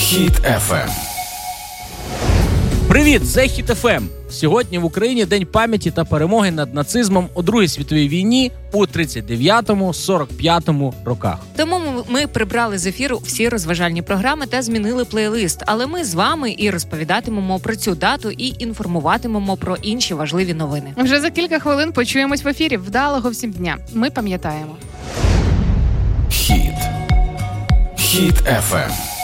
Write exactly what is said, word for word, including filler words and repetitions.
Хіт еф ем. Привіт, це Хіт еф ем. Сьогодні в Україні День пам'яті та перемоги над нацизмом у Другій світовій війні у тридцять дев'ятому - сорок п'ятому роках. Тому ми прибрали з ефіру всі розважальні програми та змінили плейлист. Але ми з вами і розповідатимемо про цю дату, і інформуватимемо про інші важливі новини. Вже за кілька хвилин почуємось в ефірі. Вдалого всім дня. Ми пам'ятаємо. Хіт. Хіт еф ем.